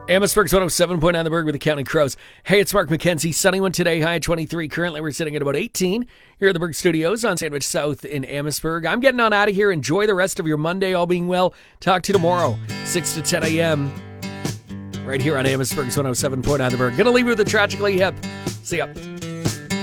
Amherstburg's 107.9 The Berg with the Counting Crows. Hey, it's Mark McKenzie. Sunny one today, high 23. Currently, we're sitting at about 18 here at the Berg Studios on Sandwich South in Amherstburg. I'm getting on out of here. Enjoy the rest of your Monday, all being well. Talk to you tomorrow, 6 to 10 a.m. right here on Amherstburg's 107.9 The Berg. Gonna leave you with the Tragically Hip. See ya.